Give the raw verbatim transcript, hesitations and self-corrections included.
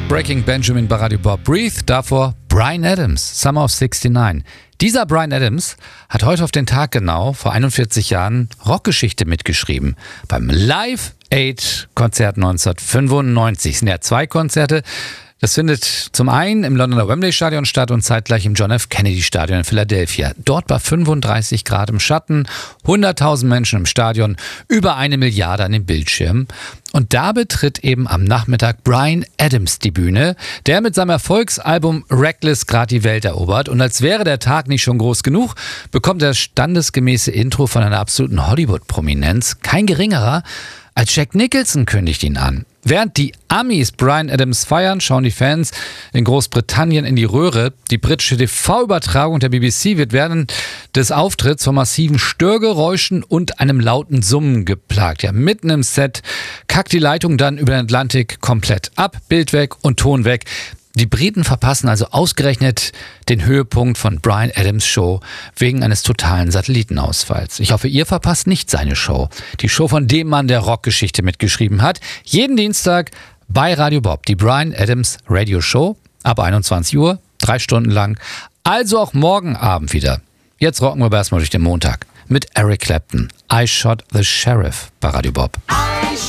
Breaking Benjamin bei Radio Bob. Breathe, davor Bryan Adams, Summer of sixty-nine. Dieser Bryan Adams hat heute auf den Tag genau vor einundvierzig Jahren Rockgeschichte mitgeschrieben. Beim Live Aid Konzert neunzehnhundertfünfundneunzig. Es sind ja zwei Konzerte. Das findet zum einen im Londoner Wembley Stadion statt und zeitgleich im John F. Kennedy Stadion in Philadelphia. Dort bei fünfunddreißig Grad im Schatten, hunderttausend Menschen im Stadion, über eine Milliarde an den Bildschirmen. Und da betritt eben am Nachmittag Bryan Adams die Bühne, der mit seinem Erfolgsalbum Reckless gerade die Welt erobert. Und als wäre der Tag nicht schon groß genug, bekommt er das standesgemäße Intro von einer absoluten Hollywood-Prominenz. Kein geringerer als Jack Nicholson kündigt ihn an. Während die Amis Bryan Adams feiern, schauen die Fans in Großbritannien in die Röhre. Die britische T V-Übertragung der B B C wird während des Auftritts von massiven Störgeräuschen und einem lauten Summen geplagt. Ja, mitten im Set kackt die Leitung dann über den Atlantik komplett ab, Bild weg und Ton weg. Die Briten verpassen also ausgerechnet den Höhepunkt von Bryan Adams' Show wegen eines totalen Satellitenausfalls. Ich hoffe, ihr verpasst nicht seine Show. Die Show von dem Mann, der Rockgeschichte mitgeschrieben hat. Jeden Dienstag bei Radio Bob. Die Bryan Adams Radio Show ab einundzwanzig Uhr, drei Stunden lang. Also auch morgen Abend wieder. Jetzt rocken wir aber erstmal durch den Montag mit Eric Clapton. I Shot the Sheriff bei Radio Bob.